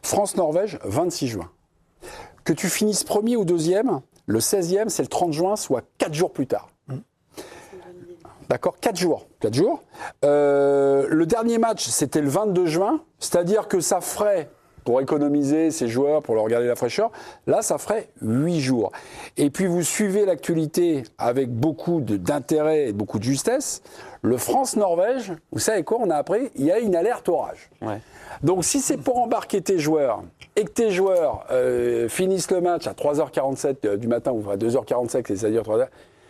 France-Norvège, 26 juin. Que tu finisses premier ou deuxième, le 16e, c'est le 30 juin, soit 4 jours plus tard. D'accord, 4 jours. 4 jours. Le dernier match, c'était le 22 juin, c'est-à-dire que ça ferait, pour économiser ces joueurs, pour leur garder la fraîcheur, là, ça ferait 8 jours. Et puis, vous suivez l'actualité avec beaucoup d'intérêt et beaucoup de justesse. Le France-Norvège, vous savez quoi, on a appris, il y a une alerte orage. Ouais. Donc, si c'est pour embarquer tes joueurs et que tes joueurs finissent le match à 3h47 du matin ou à 2h45, c'est-à-dire 3h,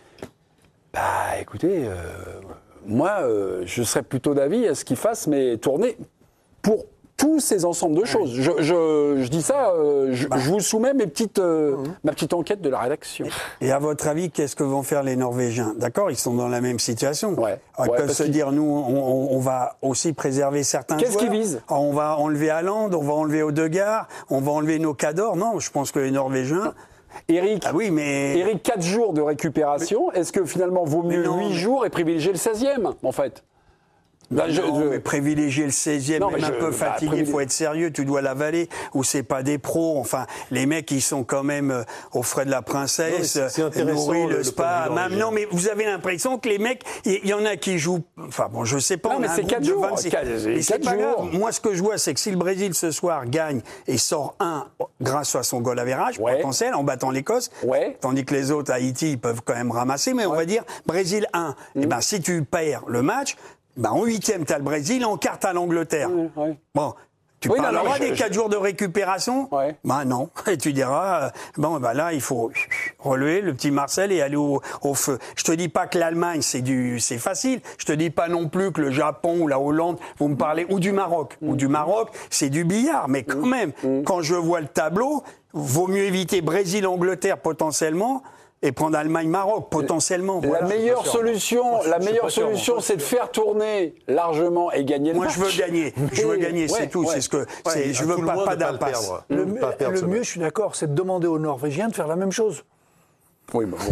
bah, écoutez, moi, je serais plutôt d'avis à ce qu'ils fassent mes tournées pour tous ces ensembles de choses. Je dis ça, je vous soumets ma petite enquête de la rédaction. Et à votre avis, qu'est-ce que vont faire les Norvégiens? D'accord, ils sont dans la même situation. Ils peuvent se dire, nous, on va aussi préserver certains joueurs. Qu'est-ce qu'ils visent? On va enlever Haaland, on va enlever Odegaard, on va enlever nos cadors. Non, je pense que les Norvégiens... Eric, ah oui, mais... Eric, 4 jours de récupération, est-ce que finalement vaut mieux 8 jours et privilégier le 16e, en fait? Ben, mais privilégier le 16e, même un peu fatigué, il faut être sérieux, tu dois l'avaler, ou c'est pas des pros, enfin, les mecs, ils sont quand même aux frais de la princesse, nourris, le spa, même, non, mais vous avez l'impression que les mecs, il y en a qui jouent, enfin bon, je sais pas, non, mais c'est 4 jours, mais c'est pas grave. Moi, ce que je vois, c'est que si le Brésil, ce soir, gagne et sort 1 grâce à son goal average, potentiel, en battant l'Écosse, tandis que les autres, Haïti, ils peuvent quand même ramasser, mais on va dire, Brésil 1, et ben, si tu perds le match, ben, en 8e, tu as le Brésil, en quart, tu as l'Angleterre. Bon, tu parleras des 4 jours de récupération? Ben non. Et tu diras, bon, ben là, il faut relever le petit Marcel et aller au feu. Je te dis pas que l'Allemagne, c'est facile. Je te dis pas non plus que le Japon ou la Hollande, vous me parlez, ou du Maroc. Ou du Maroc, c'est du billard. Mais quand même, quand je vois le tableau, vaut mieux éviter Brésil-Angleterre potentiellement, et prendre Allemagne-Maroc, potentiellement. La meilleure solution, c'est de faire tourner largement et gagner le match. Moi, je veux gagner, c'est tout. C'est ce que, je veux pas d'impasse. Le mieux, je suis d'accord, c'est de demander aux Norvégiens de faire la même chose. Oui, bon,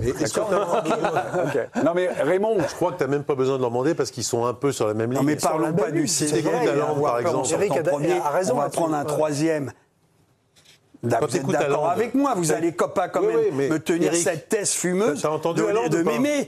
okay. Non, mais Raymond, je crois que tu n'as même pas besoin de leur demander parce qu'ils sont un peu sur la même ligne. Non, mais parlons pas du Sénégal, par exemple. Eric a raison. On va prendre un 3e. Vous êtes d'accord avec moi, vous allez pas quand même me tenir Eric, cette thèse fumeuse de m'aimer.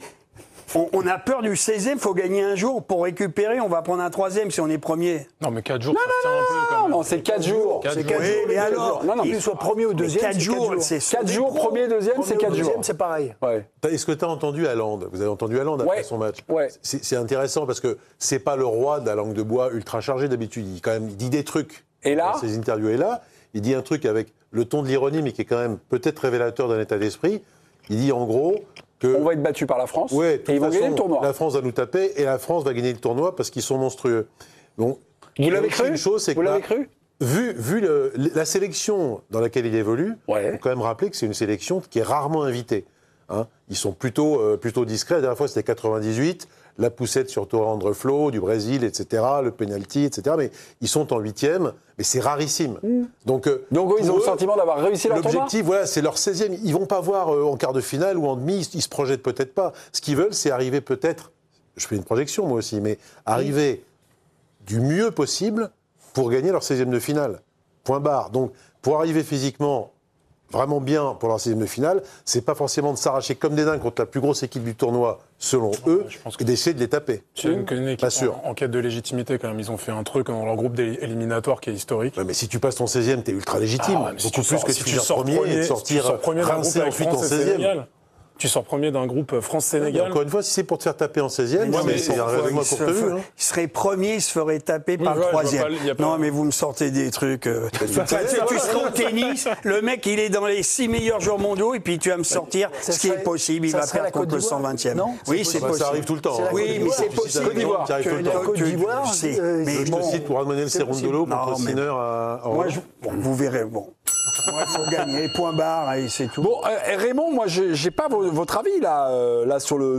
On a peur du 16e, il faut gagner un jour pour récupérer, on va prendre un 3e si on est premier. Non, mais 4 jours, ça tient un peu quand même. Non, c'est 4 jours. C'est 4 jours. Mais alors, qu'il soit premier ou deuxième, 4 jours, c'est 4 jours, premier, deuxième, c'est 4 jours. C'est pareil. Est-ce que tu as entendu Haaland? Vous avez entendu Haaland après son match? C'est intéressant parce que c'est pas le roi de la langue de bois ultra chargée d'habitude. Il dit des trucs. Et là, dans ses interviews. Et là, il dit un truc avec le ton de l'ironie, mais qui est quand même peut-être révélateur d'un état d'esprit. Il dit en gros que... On va être battu par la France et ils vont gagner le tournoi. La France va nous taper et la France va gagner le tournoi parce qu'ils sont monstrueux. Donc, vous l'avez cru? Une chose, c'est vous l'avez cru? Vu la sélection dans laquelle il évolue, il faut quand même rappeler que c'est une sélection qui est rarement invitée. Hein. Ils sont plutôt discrets. La dernière fois, c'était 98. La poussette sur Torrent Flo, du Brésil, etc., le penalty, etc. Mais ils sont en 8e, mais c'est rarissime. Donc ils ont le sentiment d'avoir réussi leur tournoi. L'objectif, c'est leur 16e. Ils vont pas voir en quart de finale ou en demi, ils se projettent peut-être pas. Ce qu'ils veulent, c'est arriver peut-être, je fais une projection moi aussi, mais arriver du mieux possible pour gagner leur 16e de finale. Point barre. Donc, pour arriver physiquement vraiment bien pour leur 16e de finale, c'est pas forcément de s'arracher comme des dingues contre la plus grosse équipe du tournoi, selon eux, et d'essayer de les taper. C'est une équipe en quête de légitimité quand même. Ils ont fait un truc dans leur groupe éliminatoire qui est historique. Ouais, mais si tu passes ton 16e, t'es ultra légitime. Beaucoup plus que si tu sors premier et de sortir rincé ensuite en 16e. Tu sors premier d'un groupe France-Sénégal. Encore une fois, si c'est pour te faire taper en 16e, c'est un règlement courte vue. Il serait premier, il se ferait taper par le 3e. Non, mais vous me sortez des trucs. Tu serais au tennis, le mec, il est dans les 6 meilleurs joueurs mondiaux, et puis tu vas me sortir ce qui est possible. Il va perdre contre le 120e. Oui, c'est possible. Ça arrive tout le temps. Oui, mais c'est possible. Côte d'Ivoire, je te cite pour Manuel Cerundolo contre Sinner à vous verrez, bon. Il faut gagner, point barre, et c'est tout. Bon, Raymond, moi, j'ai pas votre avis là sur le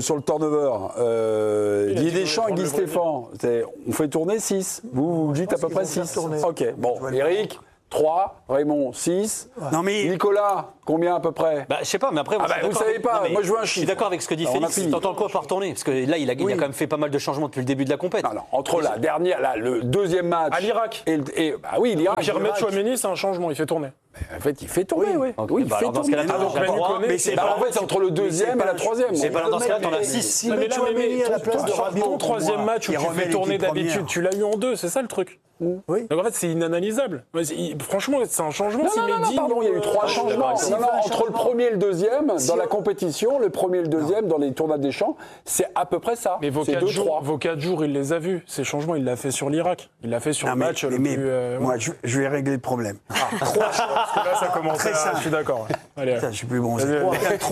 turnover. Didier Deschamps et Guy Stéphane, on fait tourner 6. Vous dites à peu près 6. Ok, bon, Eric, 3, Raymond 6. Non mais Nicolas, combien à peu près? Je sais pas, mais après, moi, vous savez pas, moi je veux un chiffre. Je suis d'accord avec ce que dit Félix. T'entends quoi par tournée? Parce que là, il a quand même fait pas mal de changements depuis le début de la compète. Non, entre la dernière, le deuxième match. À l'Irak. Oui, l'Irak. Pierre-Emerick Chouameni, c'est un changement, il fait tourner. En fait, il fait tourner, oui. Oui, il fait tourner. dans ce cas-là, mais c'est en fait, c'est entre le deuxième et la troisième. C'est pas dans ce cas-là, t'en as 6. Si mais Chouameni à la place de Rabiot, ton troisième match où tu fais tourner d'habitude, tu l'as eu en 2, c'est ça le truc. Oui. Donc en fait, c'est inanalysable. Franchement, c'est un changement. Non, pardon, il y a eu 3 changements. Entre le premier et le deuxième, dans la compétition, le premier et le deuxième, dans les tournois des champs, c'est à peu près ça. Mais vos 4 jours, il les a vus. Ces changements, il l'a fait sur l'Irak. Il l'a fait sur le match le plus... Moi, je vais régler le problème. 3 changements. Parce que là, ça commence à... Je suis d'accord. Allez. Je suis plus bon. Il y a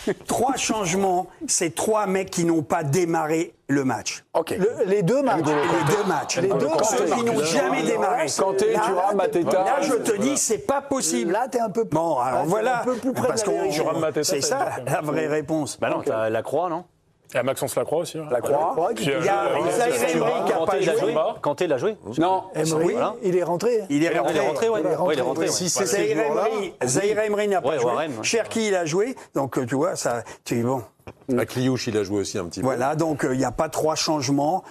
3 changements. C'est 3 mecs qui n'ont pas démarré le match. Ok. Les 2 matchs. Les deux ceux qui n'ont jamais démarré. Kanté, Thuram, Mateta. Là, je te dis, c'est pas possible. Là, t'es un peu plus. Bon, alors voilà. Un peu plus près Parce de la vérité. que c'est ça la vraie réponse. Bah non, t'as Lacroix, non? Il y a Maxence Lacroix aussi. Lacroix. Il y a Zaïre Emery qui n'a pas joué. Kanté l'a joué? Non. Emery, il est rentré. Il est rentré, oui. Il est rentré. Si c'est ces joueurs-là, Zaïre Emery n'a pas joué. Cherki, il a joué. Donc, tu vois, ça. Bon. Kliouche, il a joué aussi un petit peu. Voilà, donc il n'y a pas 3 changements.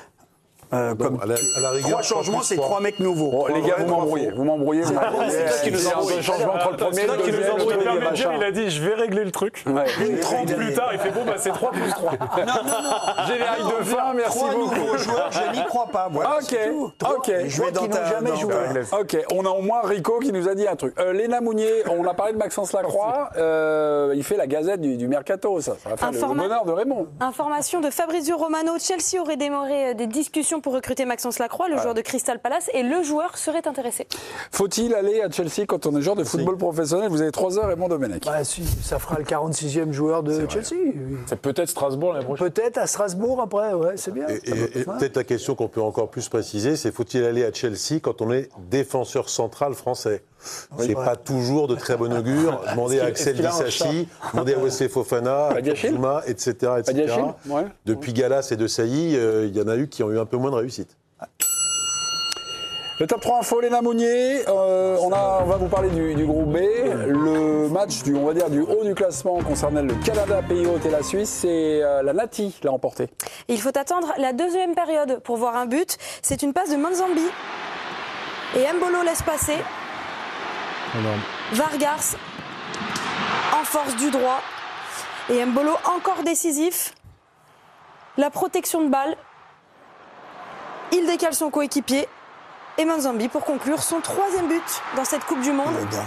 Comme à la rigueur, 3 changements, c'est 3 mecs nouveaux. Bon, les gars, vous m'embrouillez. C'est toi qui nous embrouille. Un changement entre le premier et le deuxième. Il a dit, je vais régler le truc. 30 plus tard, il fait bon, c'est 3 plus 3. Générique de fin, merci 3 beaucoup. nouveaux joueurs, je n'y crois pas. Voilà, Ok. Je vais dans ta... jamais joué. Ok, on a au moins Rico qui nous a dit un truc. Léna Mounier, on a parlé de Maxence Lacroix, il fait la gazette du Mercato, ça va faire le bonheur de Raymond. Information de Fabrizio Romano, Chelsea aurait démarré des discussions pour recruter Maxence Lacroix, le joueur de Crystal Palace, et le joueur serait intéressé. Faut-il aller à Chelsea quand on est joueur de football professionnel? Vous avez 3 heures, Raymond Domenech. Si, ça fera le 46e joueur de Chelsea. C'est peut-être Strasbourg l'année prochaine. Peut-être à Strasbourg après, ouais, c'est bien. Et peut-être la question qu'on peut encore plus préciser, c'est faut-il aller à Chelsea quand on est défenseur central français? C'est pas toujours de très bon augure. Demandez à Axel Disasi, demandez à Wesley Fofana, à Zuma, etc. Depuis Gallas et De Sailly, il y en a eu qui ont eu un peu moins de réussite. Le top 3 info, Léna Mounier. On va vous parler du groupe B. Le match du haut du classement concernait le Canada, pays hôte et la Suisse. C'est la Nati qui l'a emporté. Il faut attendre la deuxième période pour voir un but. C'est une passe de Manzambi. Et Mbolo laisse passer. Vargas en force du droit. Et Mbolo encore décisif. La protection de balle. Il décale son coéquipier. Et Manzambi pour conclure son 3e but dans cette Coupe du Monde.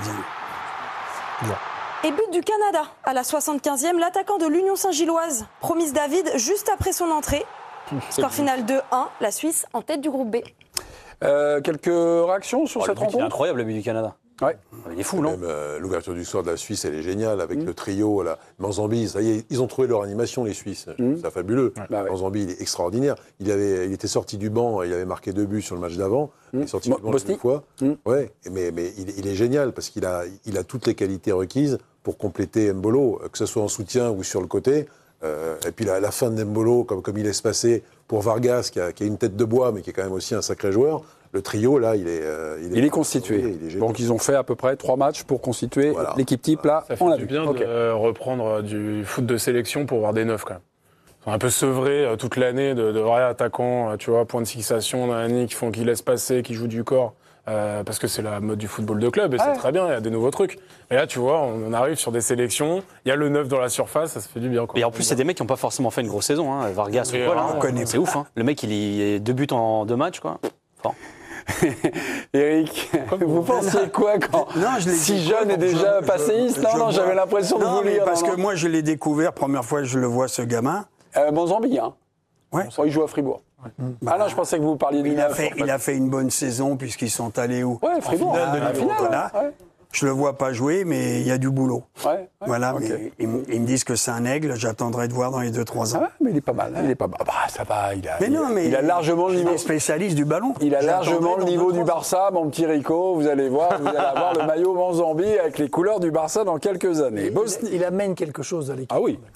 Et but du Canada à la 75e. L'attaquant de l'Union Saint-Gilloise, Promise David, juste après son entrée. Score final 2-1. La Suisse en tête du groupe B. Quelques réactions sur cette rencontre? C'est incroyable le but du Canada. Ouais. Il est fou, non? L'ouverture du score de la Suisse, elle est géniale, avec le trio, là. Manzambi, ça y est, ils ont trouvé leur animation, les Suisses. C'est fabuleux. Manzambi, il est extraordinaire. Il était sorti du banc, il avait marqué 2 buts sur le match d'avant. Il est sorti du banc une fois. Ouais, mais il est génial, parce qu'il a toutes les qualités requises pour compléter Mbolo, que ce soit en soutien ou sur le côté. Et puis la fin de Mbolo, comme il laisse passer pour Vargas, qui a une tête de bois, mais qui est quand même aussi un sacré joueur. Le trio, là, il est constitué. Donc, ils ont fait à peu près 3 matchs pour constituer l'équipe type. Là, ça fait du bien de reprendre du foot de sélection pour voir des neufs, quand même. Ils sont un peu sevrés toute l'année de vrais attaquants, tu vois, point de fixation, qui laissent passer, qui jouent du corps. Parce que c'est la mode du football de club et c'est très bien, il y a des nouveaux trucs. Et là, tu vois, on arrive sur des sélections, il y a le neuf dans la surface, ça se fait du bien. Quoi. Et en plus, c'est des mecs qui n'ont pas forcément fait une grosse saison. Hein. Vargas ou quoi, là, c'est ouf. Hein. Le mec, il est 2 buts en 2 matchs, quoi. Bon. Eric, vous pensiez quoi quand si jeune et déjà passéiste? Non, j'avais l'impression de vous lire. Parce que moi, je l'ai découvert, première fois que je le vois, ce gamin. Manzambi, hein. Ouais. Il joue à Fribourg. Non, je pensais que vous parliez du neuf. Il a fait une bonne saison puisqu'ils sont allés où? Ouais, Fribourg. La finale. Je le vois pas jouer, mais il y a du boulot. Voilà, mais ils me disent que c'est un aigle. J'attendrai de voir dans les 2-3 ans. Mais il est pas mal. Ça va. Il a largement le niveau. Il est spécialiste du ballon. Il a largement le niveau du Barça, mon petit Rico. Vous allez voir, vous allez avoir le maillot Manzambi avec les couleurs du Barça dans quelques années. Il amène quelque chose à l'équipe. Ah oui.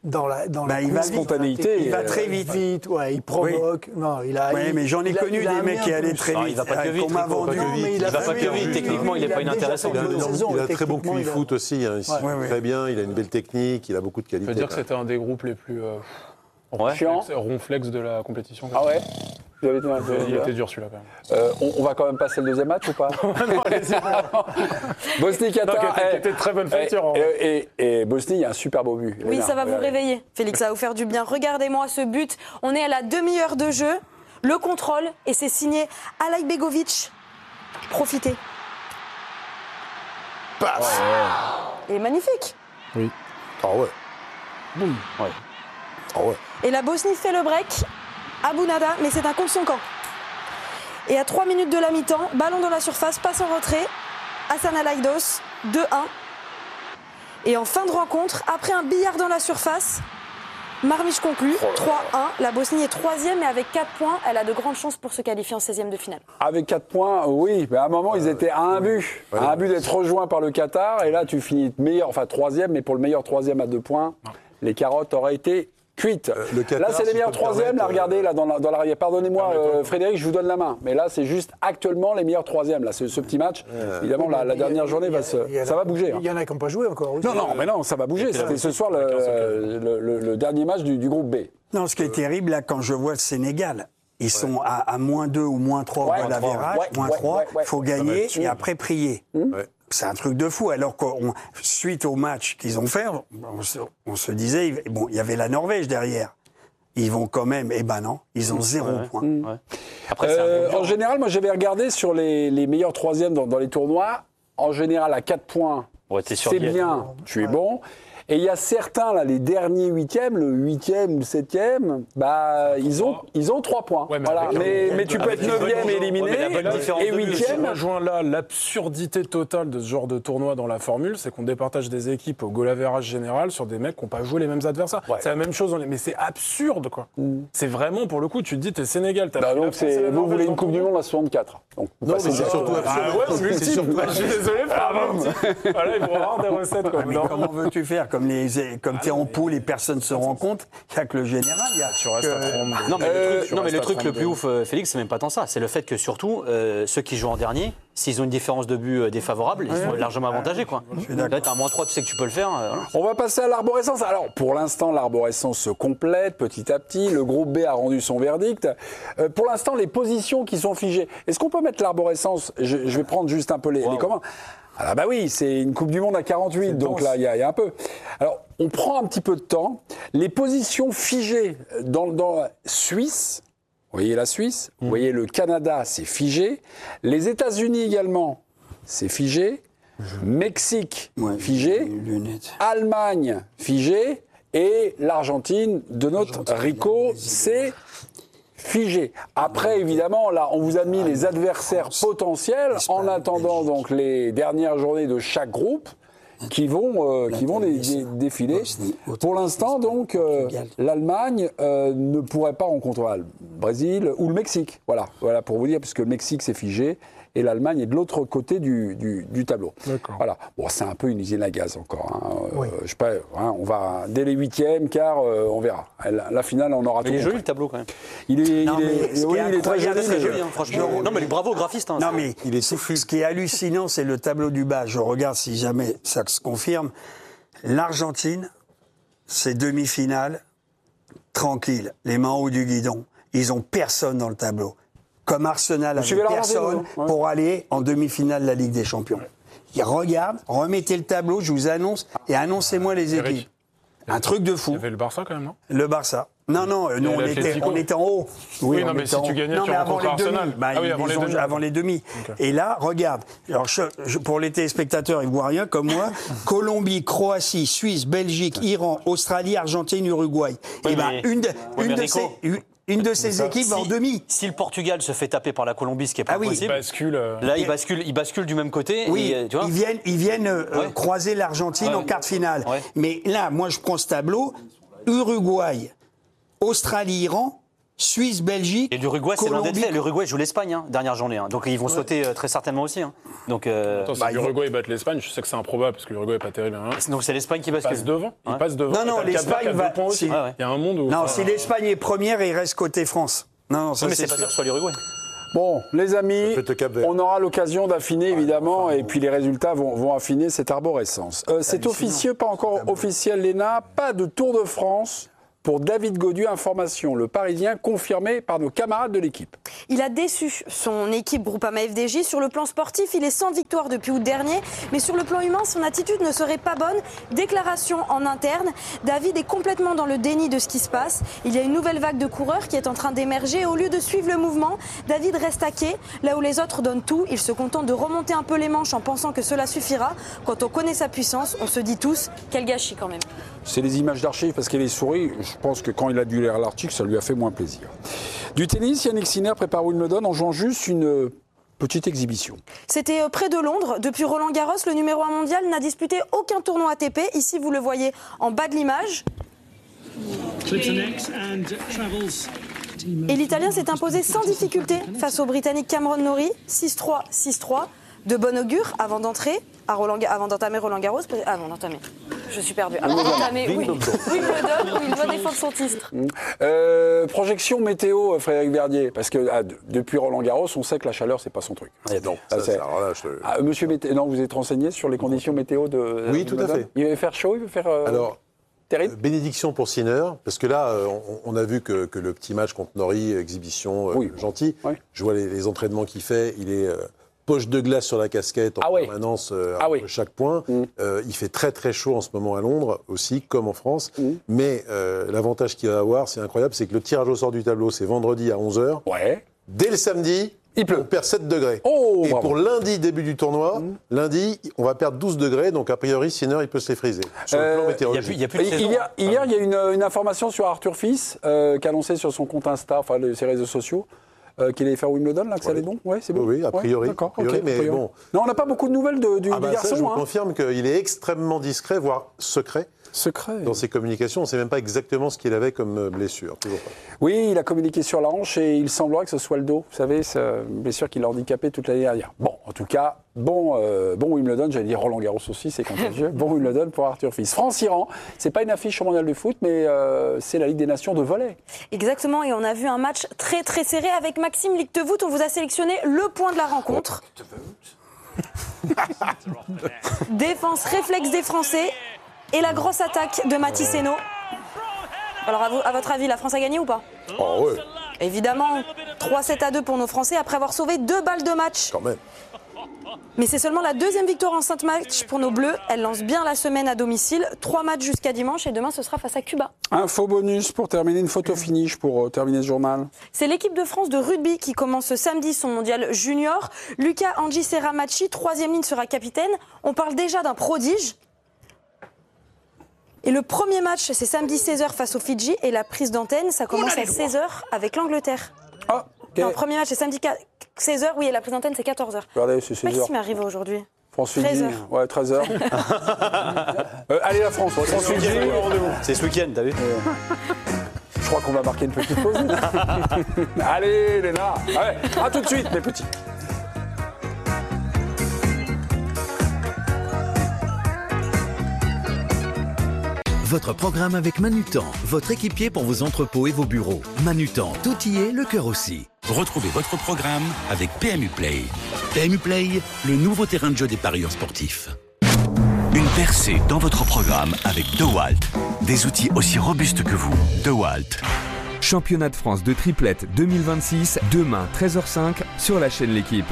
dans la il va spontanéité. Il va très vite. Ouais, il provoque. Oui. Non, mais j'en ai connu des mecs qui allaient très vite. Il va pas que vite. Qu'on m'a vendu. Il va pas que vite. Techniquement, il n'est pas inintéressant. Il a un très bon QI foot aussi. Il très bien. Il a une belle technique. Il a beaucoup de qualité. Je peux dire que c'était un des groupes les plus ronflex de la compétition. Ah ouais. Il était dur celui-là quand même. On va quand même passer le deuxième match ou pas? Non, allez-y. Bosnie-Qatar. Qui était très bonne facture. Et Bosnie, il y a un super beau but. Oui, ça va vous réveiller. Félix, ça va vous faire du bien. Regardez-moi ce but. On est à la demi-heure de jeu. Le contrôle, et c'est signé Alajbegovic. Profitez. Et magnifique. Oui. Ah ouais. Boum. Ouais. Ah ouais. Et la Bosnie fait le break. Abou Nada, mais c'est un contre son camp. Et à 3 minutes de la mi-temps, ballon dans la surface, passe en retrait. Hassan Alaidos, 2-1. Et en fin de rencontre, après un billard dans la surface, Marmich conclut, 3-1. La Bosnie est 3e et avec 4 points, elle a de grandes chances pour se qualifier en 16e de finale. Avec 4 points, oui. Mais à un moment, ils étaient à un but. À un but d'être rejoints par le Qatar. Et là, tu finis meilleur, enfin 3e, mais pour le meilleur 3e à 2 points, les carottes auraient été cuite. Qatar, là, c'est les meilleurs troisièmes. Là, regardez, là, dans l'arrière. Pardonnez-moi, Frédéric, je vous donne la main. Mais là, c'est juste actuellement les meilleurs troisièmes. Là, ce petit match. Évidemment, la dernière journée, ça va bouger. Il y en a qui n'ont pas joué encore. Non, mais non, ça va bouger. C'était ce soir le dernier match du groupe B. Non, ce qui est terrible, là, quand je vois le Sénégal, ils sont à -2 ou -3 au l'avérage, -3, il faut gagner et après prier. C'est un truc de fou, alors que suite au match qu'ils ont fait, on se disait, bon, il y avait la Norvège derrière. Ils vont quand même, non, ils ont 0 point. Après, en général, moi j'avais regardé sur les meilleurs troisièmes dans les tournois. En général, à 4 points, c'est bien, tu es bon. Et il y a certains, là, les derniers 8e, le 8e ou le 7e, ils ont 3 points. Ouais, mais tu peux être 9e et éliminé, et 8e. Je rejoins là l'absurdité totale de ce genre de tournoi dans la formule, c'est qu'on départage des équipes au goal average général sur des mecs qui n'ont pas joué les mêmes adversaires. Ouais. C'est la même chose, mais c'est absurde, quoi. C'est vraiment, pour le coup, tu te dis, t'es Sénégal, donc vous voulez une Coupe du Monde à 64. Donc, non, mais c'est surtout absurde. Je suis désolé, voilà, il faut avoir des recettes. Mais comment veux-tu faire? Comme tu es en poule et personne ne se rend compte, il n'y a que le général. Non, mais le truc le plus ouf, Félix, c'est même pas tant ça. C'est le fait que surtout, ceux qui jouent en dernier, s'ils ont une différence de but défavorable, ils sont largement avantagés. Là, tu as un -3, tu sais que tu peux le faire. On va passer à l'arborescence. Alors, pour l'instant, l'arborescence se complète petit à petit. Le groupe B a rendu son verdict. Pour l'instant, les positions qui sont figées. Est-ce qu'on peut mettre l'arborescence? Je vais prendre juste un peu les communs. Ah bah oui, c'est une Coupe du Monde à 48, donc là, il y a un peu. Alors, on prend un petit peu de temps. Les positions figées dans la Suisse, vous voyez la Suisse, vous voyez le Canada, c'est figé. Les États-Unis également, c'est figé. Mexique, figé. Allemagne, figé. Et l'Argentine de notre Rico, c'est figé. Après, évidemment, là, on vous a mis les adversaires potentiels en attendant donc les dernières journées de chaque groupe qui vont défiler. Pour l'instant, donc, l'Allemagne ne pourrait pas rencontrer le Brésil ou le Mexique. Voilà pour vous dire, puisque le Mexique, c'est figé. Et l'Allemagne est de l'autre côté du tableau. D'accord. Voilà. Bon, c'est un peu une usine à gaz encore. Je sais pas. On va dès les 8e, car on verra. La finale, on aura tout. Il est joli le tableau quand même. Il est très joli. Franchement. Non, mais bravo au graphiste. Non, mais il est touffu. Ce qui est hallucinant, c'est le tableau du bas. Je regarde si jamais ça se confirme. L'Argentine, c'est demi-finale, tranquille, les mains en haut du guidon. Ils ont personne dans le tableau. Comme Arsenal avait personne pour aller en demi-finale de la Ligue des Champions. Regarde, remettez le tableau, je vous annonce, et annoncez-moi les équipes. Un truc de fou. Il y avait le Barça quand même, non? Le Barça. Non, nous on était en haut. Oui, non, mais si tu gagnais, tu rencontres Arsenal. Avant les demi. Okay. Et là, regarde, alors pour les téléspectateurs ivoiriens comme moi, Colombie, Croatie, Suisse, Belgique, Iran, Australie, Argentine, Uruguay. Une de ces équipes en demi. Si le Portugal se fait taper par la Colombie, ce qui est pas possible, là, il bascule du même côté. Oui, et, tu vois, ils viennent croiser l'Argentine en quart de finale. Ouais. Mais là, moi, je prends ce tableau. Uruguay, Australie, Iran, Suisse, Belgique. Et l'Uruguay, c'est loin d'être Colombie. fait. L'Uruguay joue l'Espagne, dernière journée. Donc ils vont sauter très certainement aussi. Donc, Attends, si l'Uruguay bat l'Espagne, je sais que c'est improbable parce que l'Uruguay n'est pas terrible. donc c'est l'Espagne qui Il bascule. passe devant. Il passe devant. Non, Et t'as le Cap-Vert qui a l'Espagne va- 2 points aussi. si- Il y a un monde où. Non, si l'Espagne est première, il reste côté France. Non, ça mais c'est c'est pas sûr sûr. que ce soit l'Uruguay. Bon, les amis, Ça peut être Cap-Vert. on aura l'occasion d'affiner évidemment, et puis les résultats vont affiner cette arborescence. C'est officieux, pas encore officiel, Léna, pas de Tour de France pour David Gaudu. Information, le Parisien confirmé par nos camarades de l'équipe. Il a déçu son équipe Groupama FDJ. Sur le plan sportif, il est sans victoire depuis août dernier. Mais sur le plan humain, son attitude ne serait pas bonne. Déclaration en interne. David est complètement dans le déni de ce qui se passe. Il y a une nouvelle vague de coureurs qui est en train d'émerger. Au lieu de suivre le mouvement, David reste à quai. Là où les autres donnent tout, il se contente de remonter un peu les manches en pensant que cela suffira. Quand on connaît sa puissance, on se dit tous, quel gâchis quand même. C'est les images d'archives parce qu'elle est souris. Je pense que quand il a dû lire l'article, ça lui a fait moins plaisir. Du tennis, Yannick Sinner prépare Wimbledon en jouant juste une petite exhibition. C'était près de Londres. Depuis Roland Garros, le numéro 1 mondial n'a disputé aucun tournoi ATP. Ici, vous le voyez en bas de l'image. Et l'Italien s'est imposé sans difficulté face au Britannique Cameron Norrie, 6-3, 6-3. De bon augure avant d'entrer, avant d'entamer Roland Garros. Ah non, d'entamer. Je suis perdue. Avant d'entamer Wimbledon, où il doit défendre son titre. Projection météo, Frédéric Verdier, parce que depuis Roland Garros, on sait que la chaleur, c'est pas son truc. Non, alors là, Monsieur Météo, non, vous êtes renseigné sur les conditions météo de Oui, tout à fait. Il va faire chaud, il va faire Alors, terrible. bénédiction pour Sinner, parce que là, on a vu que le petit match contre Norrie, exhibition gentil. Oui. Je vois les entraînements qu'il fait. Il est poche de glace sur la casquette en permanence entre chaque point. Il fait très très chaud en ce moment à Londres aussi, comme en France. Mais l'avantage qu'il va avoir, c'est incroyable, c'est que le tirage au sort du tableau, c'est vendredi à 11h. Ouais. Dès le samedi, il pleut. On perd 7 degrés. Oh, et bravo. pour lundi, début du tournoi, lundi, on va perdre 12 degrés. Donc, a priori, Sinner, il peut se les friser. Sur le plan météorologique. Il y a plus de saison. Hier, il y a une information sur Arthur Fils qui a annoncé sur son compte Insta, enfin ses réseaux sociaux, qu'il allait faire Wimbledon, là, que ça allait bon. Ouais, c'est bon. Oui, a priori. D'accord, A priori, ok, mais a priori. bon. Non, on n'a pas beaucoup de nouvelles du Ça, garçon. je vous confirme qu'il est extrêmement discret, voire secret. Secret. Dans ses communications, on ne sait même pas exactement ce qu'il avait comme blessure. Toujours pas. Oui, il a communiqué sur la hanche et il semblerait que ce soit le dos. Vous savez, c'est une blessure qui l'a handicapé toute l'année dernière. Bon, en tout cas, bon Wimbledon, j'allais dire Roland Garros aussi, c'est contagieux. Bon Wimbledon pour Arthur Fils. France-Iran, c'est pas une affiche au mondial de foot, mais c'est la Ligue des Nations de volley. Exactement, et on a vu un match très très serré avec Maxime Lictevoet. On vous a sélectionné le point de la rencontre. Défense réflexe des Français et la grosse attaque de Mathis Hainaut. Alors à votre avis, la France a gagné ou pas? Oh, ouais, Évidemment, 3-7-2 pour nos Français après avoir sauvé 2 balles de match. quand même. Mais c'est seulement la deuxième victoire en 5 matchs pour nos Bleus. Elle lance bien la semaine à domicile. 3 matchs jusqu'à dimanche et demain ce sera face à Cuba. Info bonus pour terminer, une photo finish pour terminer ce journal. C'est l'équipe de France de rugby qui commence ce samedi son mondial junior. Lucas Angisera-Machi, 3e ligne, sera capitaine. On parle déjà d'un prodige. Et le premier match, c'est samedi 16h face aux Fidji. Et la prise d'antenne, ça commence à 16h avec l'Angleterre. Ah, ok. Non, le premier match, c'est samedi 16h, oui, et la prise d'antenne, c'est 14h. Regardez, c'est Qu'est-ce 16h. qui m'est arrivé aujourd'hui? France-Fidji. 13h. Ouais, 13h. Allez, la France. France-Fidji. C'est ce week-end, t'as vu? Je crois qu'on va marquer une petite pause. Allez, Léna. Ouais, à tout de suite, mes petits. Votre programme avec Manutan, votre équipier pour vos entrepôts et vos bureaux. Manutan, tout y est, le cœur aussi. Retrouvez votre programme avec PMU Play. PMU Play, le nouveau terrain de jeu des parieurs sportifs. Une percée dans votre programme avec DeWalt. Des outils aussi robustes que vous. DeWalt. Championnat de France de triplette 2026, demain 13h05 sur la chaîne L'Équipe.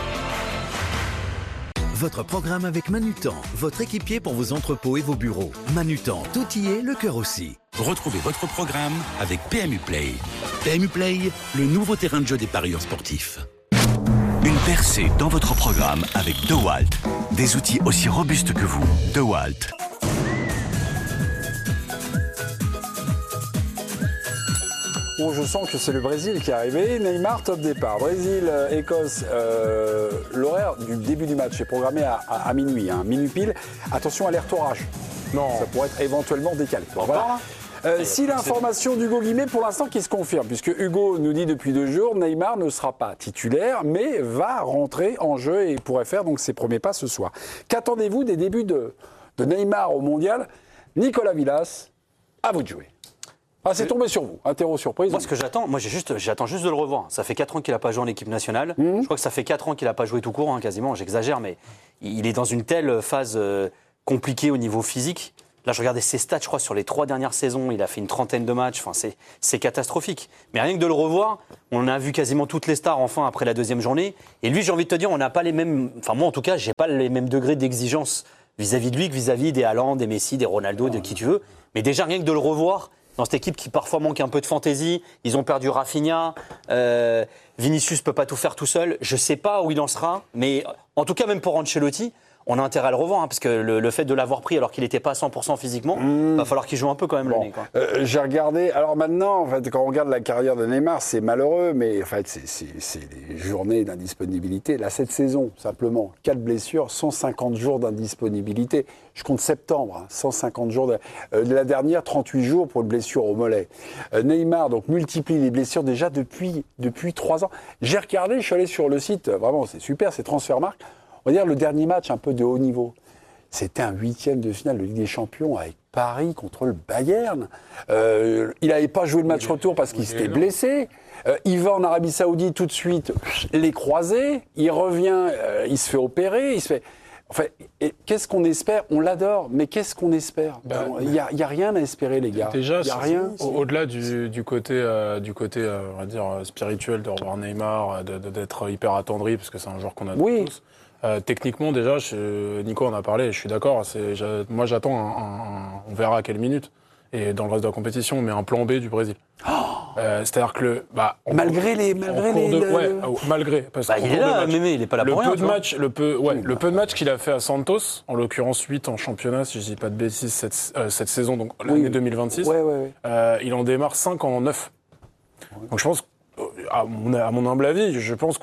Votre programme avec Manutan, votre équipier pour vos entrepôts et vos bureaux. Manutan, tout y est, le cœur aussi. Retrouvez votre programme avec PMU Play. PMU Play, le nouveau terrain de jeu des parieurs sportifs. Une percée dans votre programme avec DeWalt. Des outils aussi robustes que vous. DeWalt. Bon, je sens que c'est le Brésil qui est arrivé. Neymar, top départ. Brésil, Écosse, l'horaire du début du match est programmé à minuit, minuit pile. Attention, alerte orage. Non. Ça pourrait être éventuellement décalé. Voilà. Si l'information d'Hugo Guimet, pour l'instant, qui se confirme, puisque Hugo nous dit depuis 2 jours, Neymar ne sera pas titulaire, mais va rentrer en jeu et pourrait faire donc ses premiers pas ce soir. Qu'attendez-vous des débuts de Neymar au Mondial? Nicolas Villas, à vous de jouer. Ah, c'est tombé sur vous, interro surprise. Moi, ce que j'attends, j'attends juste de le revoir. Ça fait 4 ans qu'il n'a pas joué en équipe nationale. Je crois que ça fait 4 ans qu'il n'a pas joué tout court, quasiment, j'exagère, mais il est dans une telle phase compliquée au niveau physique. Là, je regardais ses stats, je crois, sur les 3 dernières saisons, il a fait une 30aine de matchs. Enfin, c'est catastrophique. Mais rien que de le revoir, on a vu quasiment toutes les stars, enfin, après la 2e journée. Et lui, j'ai envie de te dire, on n'a pas les mêmes... Enfin, moi, en tout cas, j'ai pas les mêmes degrés d'exigence vis-à-vis de lui que vis-à-vis des Haaland, des Messi, des Ronaldo, de qui tu veux. Mais déjà, rien que de le revoir... Dans cette équipe qui parfois manque un peu de fantaisie, ils ont perdu Rafinha, Vinicius peut pas tout faire tout seul. Je sais pas où il en sera, mais en tout cas même pour Ancelotti, on a intérêt à le revoir, parce que le fait de l'avoir pris alors qu'il n'était pas à 100% physiquement, va falloir qu'il joue un peu quand même l'année. J'ai regardé. Alors maintenant, en fait, quand on regarde la carrière de Neymar, c'est malheureux, mais en fait, c'est des journées d'indisponibilité. Là, cette saison, simplement, 4 blessures, 150 jours d'indisponibilité. Je compte septembre, 150 jours. La dernière, 38 jours pour une blessure au mollet. Neymar, donc, multiplie les blessures déjà depuis 3 ans. J'ai regardé, je suis allé sur le site, vraiment, c'est super, c'est Transfermarkt. On va dire le dernier match un peu de haut niveau. C'était un 8e de finale de Ligue des Champions avec Paris contre le Bayern. Il n'avait pas joué le match retour parce qu'il s'était blessé. Il va en Arabie Saoudite tout de suite, les croisés. Il revient, il se fait opérer. Enfin, qu'est-ce qu'on espère? On l'adore, mais qu'est-ce qu'on espère? Il n'y a rien à espérer, les gars. Déjà, il y a rien. Au-delà du côté, on va dire, spirituel de revoir Neymar, d'être hyper attendri, parce que c'est un joueur qu'on a tous. Techniquement, déjà, Nico en a parlé, je suis d'accord. Moi, j'attends on verra à quelle minute. Et dans le reste de la compétition, on met un plan B du Brésil. C'est-à-dire que malgré parce il est là, Mémé, il est pas là pour rien. Le peu de matchs qu'il a fait à Santos, en l'occurrence 8 en championnat, si je dis pas de bêtises, cette saison, donc l'année 2026, il en démarre 5 en 9. Donc je pense, à mon humble avis, je pense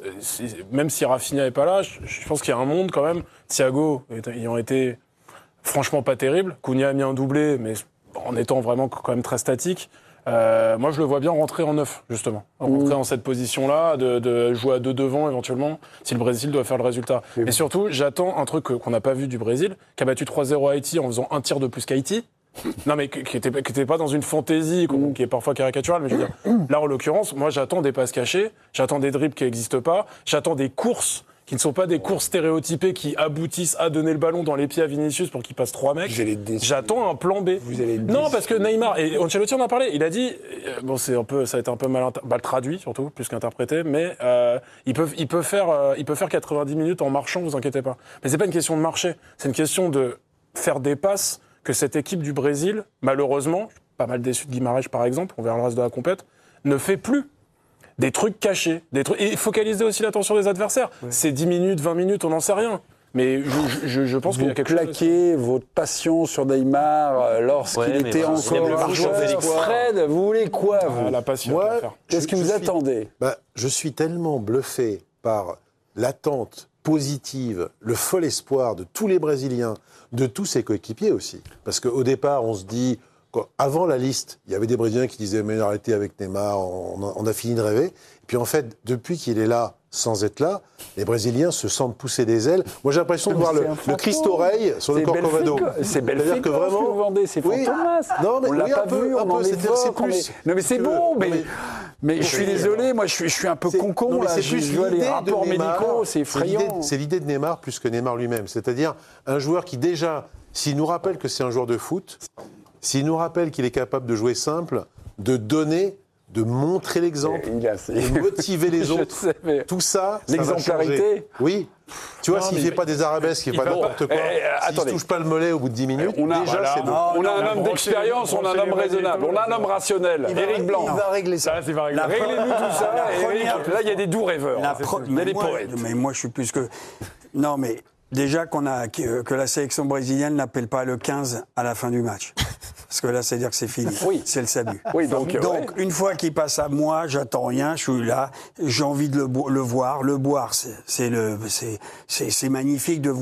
même si Rafinha n'est pas là, je pense qu'il y a un monde quand même. Thiago ayant été franchement pas terrible, Cunha a mis un doublé, mais en étant vraiment quand même très statique. Moi, je le vois bien rentrer en 9, justement. Rentrer en cette position-là, de jouer à 2 devant, éventuellement, si le Brésil doit faire le résultat. Et surtout, j'attends un truc qu'on n'a pas vu du Brésil, qui a battu 3-0 à Haïti en faisant un tir de plus qu'Haïti. Non, mais qui était pas dans une fantaisie, qui est parfois caricaturale, mais je veux dire, là, en l'occurrence, moi, j'attends des passes cachées, j'attends des dribbles qui n'existent pas, j'attends des courses qui ne sont pas des courses stéréotypées qui aboutissent à donner le ballon dans les pieds à Vinicius pour qu'il passe 3 mecs. J'attends un plan B. Non, parce que Neymar, et Ancelotti en a parlé, il a dit, ça a été un peu mal traduit surtout, plus qu'interprété, mais il peut faire 90 minutes en marchant, vous inquiétez pas. Mais c'est pas une question de marcher, c'est une question de faire des passes que cette équipe du Brésil, malheureusement, pas mal déçu de Guimarães par exemple, on verra le reste de la compète, ne fait plus. Des trucs cachés, et focaliser aussi l'attention des adversaires. C'est 10 minutes, 20 minutes, on n'en sait rien. Mais je pense qu'il y a quelque chose. Vous plaquez votre passion sur Neymar lorsqu'il était encore joueur. Fred, vous voulez quoi, vous? La passion. Moi, qu'est-ce que vous attendez? Je suis tellement bluffé par l'attente positive, le fol espoir de tous les Brésiliens, de tous ses coéquipiers aussi. Parce qu'au départ, on se dit... Avant la liste, il y avait des Brésiliens qui disaient « mais arrêtez avec Neymar, on a fini de rêver ». Et puis en fait, depuis qu'il est là, sans être là, les Brésiliens se sentent pousser des ailes. Moi, j'ai l'impression de voir le Christ-oreille sur le Corcovado. C'est Belfico que vous vendez, c'est Fantomas. Non, mais on l'a pas vu, on en évoque. Non, mais c'est bon, mais je suis désolé, moi, je suis un peu concon, là. Je vois les rapports médicaux, c'est effrayant. C'est l'idée de Neymar plus que Neymar lui-même. C'est-à-dire un joueur qui, déjà, s'il nous rappelle que c'est un joueur de foot... S'il nous rappelle qu'il est capable de jouer simple, de donner, de montrer l'exemple, de motiver les autres, tout ça, l'exemplarité. Oui. Tu vois, s'il ne fait pas des arabesques, il ne fait pas n'importe quoi, s'il ne touche pas le mollet au bout de 10 minutes, déjà, c'est bon. On a un homme d'expérience, on a un homme raisonnable, on a un homme rationnel. Éric Blanc. Il va régler ça. Réglez-nous tout ça. Là, il y a des doux rêveurs. Il y a des poètes. Mais moi, je suis plus que... Non, mais... Déjà que la sélection brésilienne n'appelle pas le 15 à la fin du match. Parce que là, c'est-à-dire que c'est fini. Oui. C'est le salut. Oui, donc une fois qu'il passe à moi, j'attends rien, je suis là, j'ai envie de le voir. Le boire, c'est magnifique de voir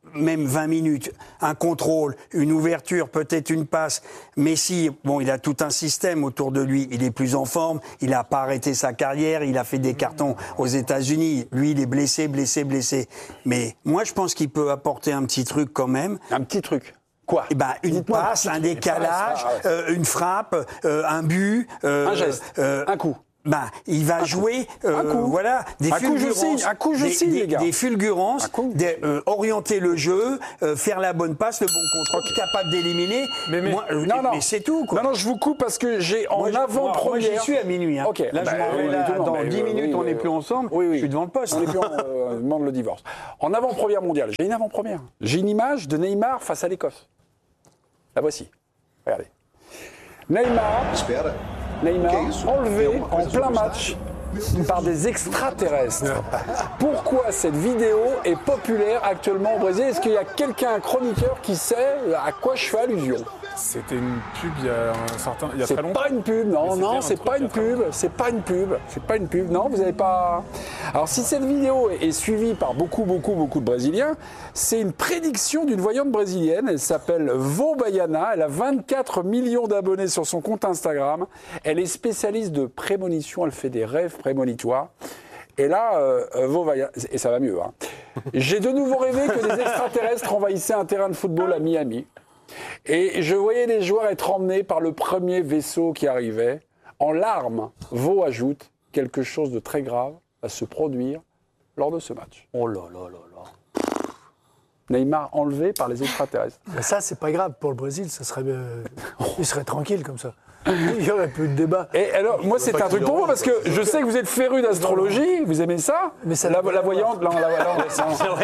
même 20 minutes, un contrôle, une ouverture, peut-être une passe. Messi, bon, il a tout un système autour de lui. Il est plus en forme. Il n'a pas arrêté sa carrière. Il a fait des cartons aux États-Unis. Lui, il est blessé. Mais moi, je pense qu'il peut apporter un petit truc quand même. Un petit truc. Quoi? Une passe, un décalage, une frappe, un but, un geste, un coup. Il va jouer, voilà, des fulgurances, des fulgurances, orienter le jeu, faire la bonne passe, le bon contrôle, capable d'éliminer. Mais c'est tout, quoi. Non, je vous coupe parce que j'ai en avant-première. Moi, j'y suis à minuit. Hein. Okay. Là, je m'en vais là, dans 10 minutes, on n'est plus ensemble. Oui. Je suis devant le poste. On n'est plus on demande le divorce. En avant-première mondiale, j'ai une avant-première. J'ai une image de Neymar face à l'Écosse. La voici. Regardez. Neymar enlevé en plein match par des extraterrestres. Pourquoi cette vidéo est populaire actuellement au Brésil? Est-ce qu'il y a un chroniqueur qui sait à quoi je fais allusion? C'était une pub il y a très longtemps. C'est pas une pub, non, c'est pas une pub, c'est pas une pub, non, vous n'avez pas... Alors si cette vidéo est suivie par beaucoup de Brésiliens, c'est une prédiction d'une voyante brésilienne, elle s'appelle Vô Baiana, elle a 24 millions d'abonnés sur son compte Instagram, elle est spécialiste de prémonition, elle fait des rêves prémonitoires. Et là, Vô Baiana, et ça va mieux, hein. J'ai de nouveau rêvé que des extraterrestres envahissaient un terrain de football à Miami. Et je voyais les joueurs être emmenés par le premier vaisseau qui arrivait. En larmes, Vô ajoute quelque chose de très grave va se produire lors de ce match. Oh là là là là. Neymar enlevé par les extraterrestres. Ça, c'est pas grave pour le Brésil. Ça serait, il serait tranquille comme ça. Il n'y aurait plus de débat. Et alors, moi, c'est un truc pour vous, parce que je sais que vous êtes féru d'astrologie, vous aimez ça. Mais c'est la voyante. C'est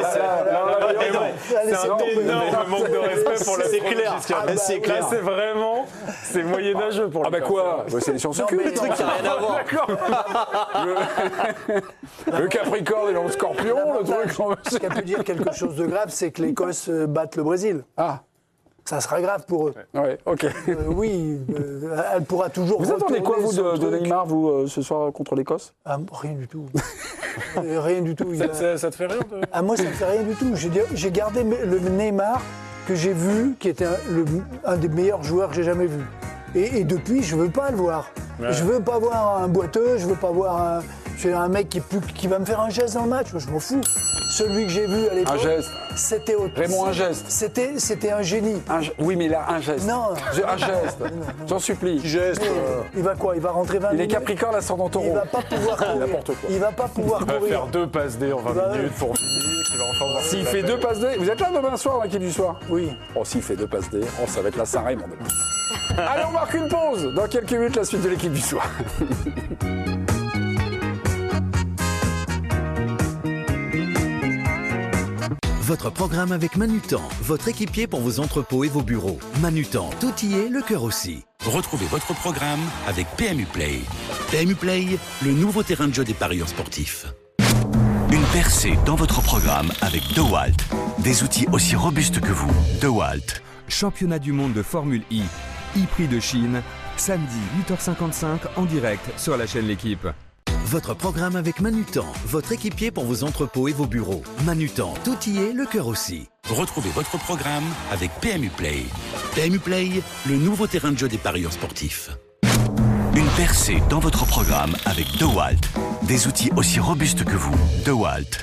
un énorme manque de respect pour la astrologie. C'est clair. Là, c'est vraiment, c'est moyenâgeux pour le cas. Quoi c'est les sciences occultes. Mais les trucs qui n'ont rien à voir. Le Capricorne et le Scorpion, le truc. Ce qui peut dire quelque chose de grave, c'est que l'Écosse batte le Brésil. Ah. Ça sera grave pour eux. Ouais, ok. Oui, elle pourra toujours. Vous attendez quoi, vous, de Neymar, vous, ce soir, contre l'Écosse? Rien du tout. Rien du tout. Ça te fait rien moi, ça me fait rien du tout. J'ai gardé le Neymar que j'ai vu, qui était un des meilleurs joueurs que j'ai jamais vu. Et depuis, je veux pas le voir. Ouais. Je veux pas voir un boiteux, je veux pas voir un mec qui va me faire un geste dans le match. Je m'en fous. Celui que j'ai vu à l'époque, un geste. C'était autre. Raymond, un geste. C'était un génie. Oui, mais là, un geste. Non. Un geste. J'en supplie. Geste. Il va quoi? Il va rentrer 20 minutes. Il est Capricorne, ascendant Taureau. Il va pas pouvoir courir. N'importe quoi. Il va pas pouvoir courir. Il va faire 2 passes D en 20 minutes pour finir. S'il fait 2 passes D, vous êtes là demain soir dans l'équipe du soir? Oui. Oh, s'il fait 2 passes D, ça va être la Saint-Raymond demain. Allez, on marque une pause. Dans quelques minutes, la suite de l'équipe du soir. Votre programme avec Manutan, votre équipier pour vos entrepôts et vos bureaux. Manutan, tout y est, le cœur aussi. Retrouvez votre programme avec PMU Play. PMU Play, le nouveau terrain de jeu des parieurs sportifs. Une percée dans votre programme avec DeWalt. Des outils aussi robustes que vous. DeWalt. Championnat du monde de Formule I. E-Prix de Chine. Samedi 8h55 en direct sur la chaîne L'Équipe. Votre programme avec Manutan, votre équipier pour vos entrepôts et vos bureaux. Manutan, tout y est, le cœur aussi. Retrouvez votre programme avec PMU Play. PMU Play, le nouveau terrain de jeu des parieurs sportifs. Une percée dans votre programme avec DeWalt. Des outils aussi robustes que vous. DeWalt.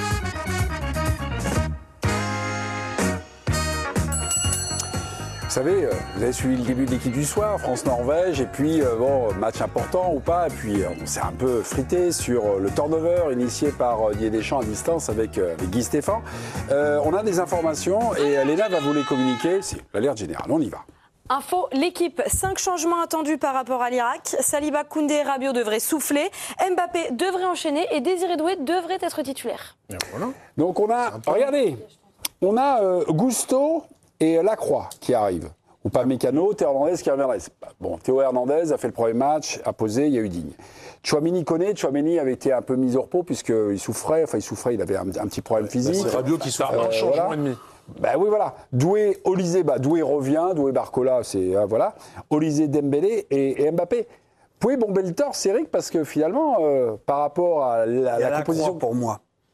Vous savez, vous avez suivi le début de l'équipe du soir, France-Norvège, et puis, match important ou pas, et puis on s'est un peu frité sur le turnover initié par Didier Deschamps à distance avec Guy Stéphane. On a des informations et Léna va vous les communiquer. C'est l'alerte générale, on y va. Info, l'équipe, 5 changements attendus par rapport à l'Irak. Saliba, Koundé et Rabiot devraient souffler. Mbappé devrait enchaîner et Désiré Doué devrait être titulaire. Voilà. Donc on a, regardez, on a Gusto et Lacroix qui arrivent. Ou pas Mécano, Théo Hernandez qui reviendrait. Bon, Théo Hernandez a fait le premier match, a posé, il y a eu Digne. Tchouaméni connaît, Tchouaméni avait été un peu mis au repos puisqu'il souffrait, il avait un petit problème physique. C'est Rabiot qui souffrait. Un changement et demi. Ben oui, voilà. Doué, Olysée, Doué revient, Doué Barcola, c'est voilà. Olysée, Dembélé et Mbappé. Vous pouvez bomber le torse, Eric, parce que finalement, par rapport à la composition pour moi.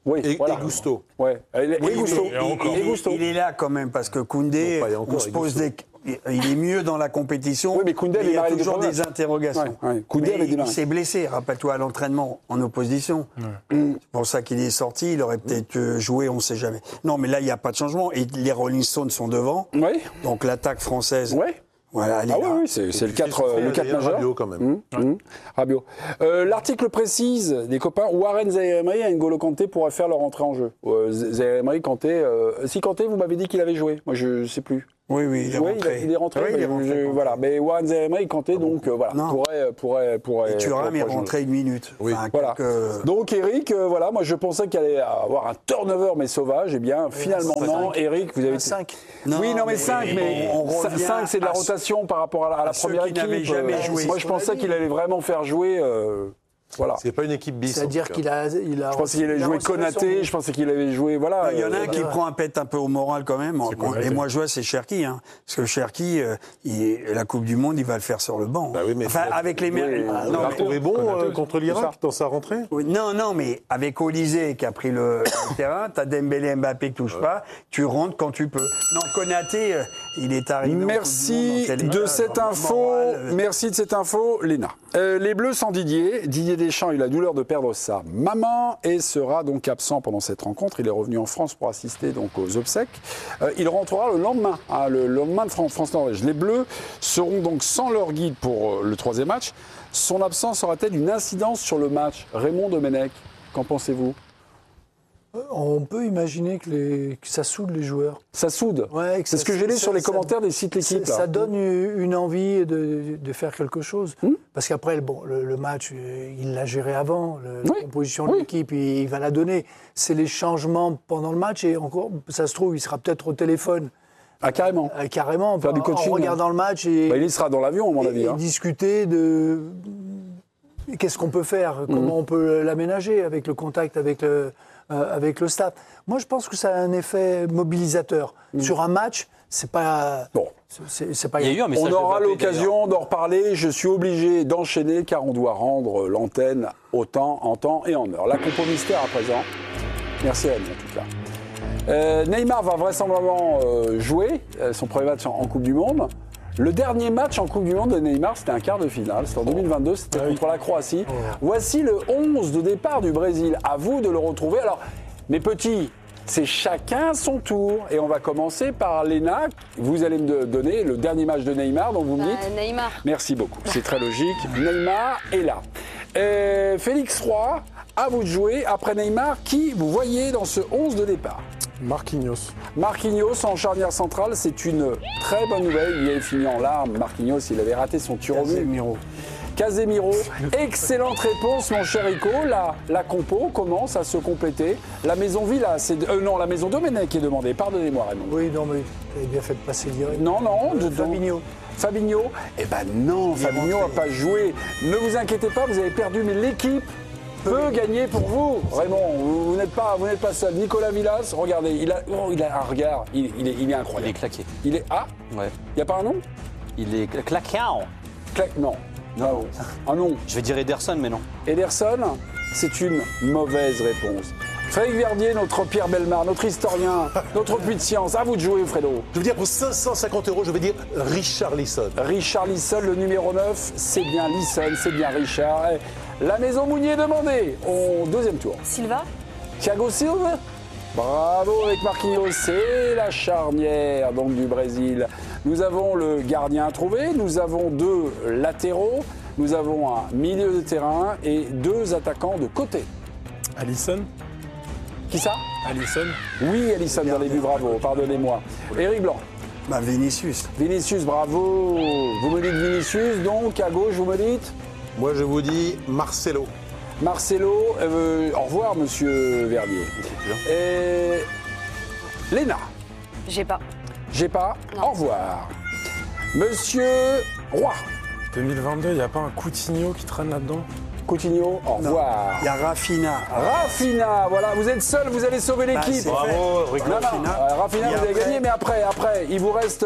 Oui, Et voilà. Gusto. Ouais. Et Oui, Gusto. mais Et Gusto. il est là quand même parce que Koundé, Non, pas encore, on se pose Gusto. il est mieux dans la compétition. Oui, mais Koundé avait il y a démarré les toujours deux des interrogations. Ouais, ouais. Koundé Mais avait démarré. il s'est blessé, rappelle-toi, à l'entraînement en opposition. C'est pour ça qu'il est sorti. Il aurait peut-être joué, on ne sait jamais. Non, mais là, il n'y a pas de changement. Et les Rolling Stones sont devant. Oui. Donc l'attaque française. Ouais. Voilà, elle est Ah là. oui, c'est le 4 majeur. Rabiot, quand même. Rabiot. L'article précise, des copains, Warren, Zaïre Emery et N'Golo Kanté pourraient faire leur entrée en jeu. Zaïre Emery, Kanté... si Kanté, vous m'avez dit qu'il avait joué. Moi, je ne sais plus. Oui, il est rentré. Il est rentré. Oui, il est rentré. Voilà. Mais Warren, Zaïre Emery, Kanté, donc voilà, Non. pourrait... Et Thuram est rentré une minute. Oui. Enfin, Voilà. quelques- Donc Eric, voilà, moi je pensais qu'il allait avoir un turnover mais sauvage. Eh bien, finalement non. Eric, vous avez 5. Oui, non mais 5, mais on revient 5 c'est de la à rotation par rapport à la ceux première qui équipe. n'avaient jamais joué. Moi je pensais qu'il allait vraiment faire jouer. Voilà. C'est pas une équipe bis. C'est-à-dire en tout cas. qu'il a. Je pensais qu'il allait jouer Konaté, je pensais qu'il allait jouer. Voilà. Il y en a un qui prend un pet un peu au moral quand même. Et moi, je vois, c'est Cherki. Hein. Parce que Cherki, la Coupe du Monde, il va le faire sur le banc. Bah oui, mais enfin, avec les... Oui, On non, l'a mais- trouvé bon contre l'Irak dans sa rentrée. Oui, non, mais avec Olysée qui a pris le terrain, t'as Dembélé, Mbappé qui touche pas, tu rentres quand tu peux. Non, Konaté, il est arrivé. Merci de cette info. Merci de cette info, Léna. Les Bleus sans Didier. Didier Deschamps a eu la douleur de perdre sa maman et sera donc absent pendant cette rencontre. Il est revenu en France pour assister donc aux obsèques. Il rentrera le lendemain, le lendemain de France-Norvège. Les Bleus seront donc sans leur guide pour le troisième match. Son absence aura-t-elle une incidence sur le match? Raymond Domenech, qu'en pensez-vous? On peut imaginer que ça soude les joueurs. Ça soude. Ouais, c'est ce que j'ai lu sur les commentaires des sites L'équipe. Ça donne une envie de faire quelque chose. Parce qu'après, le match, il l'a géré avant. La composition de l'équipe, il va la donner. C'est les changements pendant le match. Et encore, ça se trouve, il sera peut-être au téléphone. Ah, carrément. Carrément. Faire du coaching, en regardant le match. Et, il sera dans l'avion, à mon avis. Et discuter de qu'est-ce qu'on peut faire, comment on peut l'aménager avec le contact avec le staff. Moi, je pense que ça a un effet mobilisateur. Sur un match, c'est pas... Bon. C'est pas... Il y a eu un message On aura de Mbappé, l'occasion d'en reparler. Je suis obligé d'enchaîner car on doit rendre l'antenne en temps et en heure. La compo mystère à présent. Merci à elle, en tout cas. Neymar va vraisemblablement jouer son premier match en Coupe du Monde. Le dernier match en Coupe du Monde de Neymar, c'était un quart de finale. C'était en 2022, c'était contre la Croatie. Voici le 11 de départ du Brésil. À vous de le retrouver. Alors, mes petits, c'est chacun son tour. Et on va commencer par Léna. Vous allez me donner le dernier match de Neymar, dont vous me dites... Neymar. Merci beaucoup, c'est très logique. Neymar est là. Félix Roy, à vous de jouer. Après Neymar, qui vous voyez dans ce 11 de départ? Marquinhos. Marquinhos en charnière centrale, c'est une très bonne nouvelle. Il est fini en larmes. Marquinhos, il avait raté son tir au but. Casemiro. Excellente réponse, mon cher Rico. La compo commence à se compléter. La maison Villa, non, la maison Domenech qui est demandée. Pardonnez-moi, Raymond. Oui, non, mais vous avez bien fait de passer direct. Non, Fabinho. Fabinho. Eh ben non, Fabinho n'a pas joué. Ne vous inquiétez pas, vous avez perdu, mais l'équipe peut gagner pour vous. Raymond, vous n'êtes pas seul. Nicolas Villas, regardez, il a un regard, il est incroyable. Il est claqué. Il est Ouais. Il n'y a pas un nom? Il est claquant. Non. Non. Un nom. Je vais dire Ederson, mais non. Ederson, c'est une mauvaise réponse. Frédéric Verdier, notre Pierre Bellemare, notre historien, notre puits de science. À vous de jouer, Fredo. Je veux dire, pour 550 €, je veux dire Richarlison. Richarlison, le numéro 9, c'est bien Lisson, c'est bien Richard. La maison Mounier demandée au deuxième tour. Silva. Thiago Silva. Bravo avec Marquinhos, c'est la charnière donc du Brésil. Nous avons le gardien à trouver, nous avons 2 latéraux, nous avons un milieu de terrain et 2 attaquants de côté. Alisson. Qui ça? Alisson. Oui, Alisson dans les buts, bravo, pardonnez-moi. Éric Blanc. Vinicius. Vinicius, bravo. Vous me dites Vinicius, donc à gauche, vous me dites? Moi, je vous dis Marcelo. Marcelo, au revoir, monsieur Verdier. Et Léna. J'ai pas. J'ai pas. Non. Au revoir. Monsieur Roy. 2022, il n'y a pas un Coutinho qui traîne là-dedans? Coutinho, au revoir. Il y a Rafinha. Rafinha, voilà, vous êtes seul, vous allez sauver l'équipe. c'est Bravo, Rafinha, Et vous avez après- gagné, mais après, il vous reste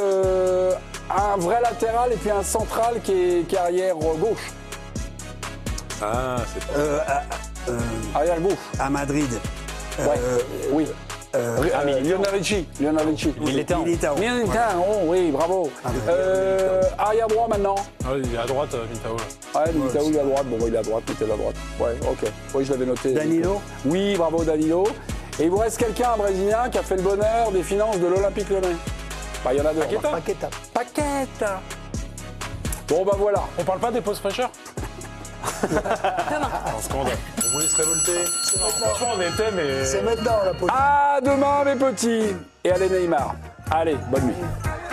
un vrai latéral et puis un central qui est arrière gauche. Ah, c'est pas... Arrière gauche. À Madrid. Oui. Lionel Richie. Militao. Militao, oui, bravo. Arrière droit maintenant. Ah oui, il est à droite, Militao. Ouais, Militao, il est à droite. Bon, il est à droite, mettez-le à droite. Ouais, ok. Oui, je l'avais noté. Danilo. Oui, bravo Danilo. Et il vous reste quelqu'un, un Brésilien, qui a fait le bonheur des finances de l'Olympique Lyonnais. Bah, il y en a deux. Paqueta. Bon, bah voilà. On parle pas des pauses fraîcheurs? Un scandale. On vous laisse révolter. Franchement, on était, mais. C'est maintenant la pause. À demain, mes petits. Et allez, Neymar. Allez, bonne nuit.